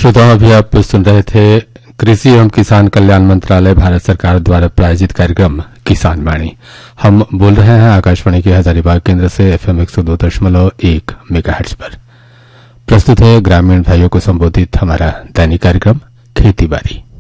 श्रोताओं, अभी आप सुन रहे थे कृषि एवं किसान कल्याण मंत्रालय भारत सरकार द्वारा प्रायोजित कार्यक्रम किसान वाणी। हम बोल रहे हैं आकाशवाणी के हजारीबाग केंद्र से FM 102.1 मेगाहर्ट्ज पर। प्रस्तुत है ग्रामीण भाइयों को संबोधित हमारा दैनिक कार्यक्रम खेती बाड़ी।